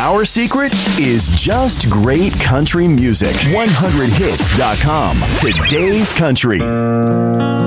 Our secret is just great country music. 100hits.com. Today's country.